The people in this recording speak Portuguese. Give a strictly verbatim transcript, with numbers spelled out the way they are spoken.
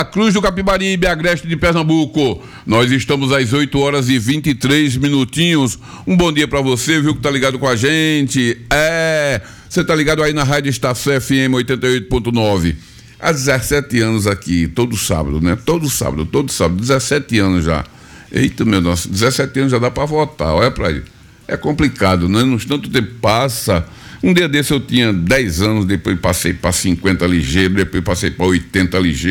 Cruz do Capibaribe, Agreste de Pernambuco. Nós estamos às oito horas e vinte e três minutinhos. Um bom dia pra você, viu, que tá ligado com a gente. É, você tá ligado aí na Rádio Estação F M oitenta e oito ponto nove. Há dezessete anos aqui, todo sábado, né? Todo sábado, todo sábado, dezessete anos já. Eita, meu Deus, dezessete anos já dá pra votar, olha pra aí. É complicado, né? No tanto tempo passa. Um dia desse eu tinha dez anos, depois passei para cinquenta ligeiro, depois passei para oitenta ligeiro.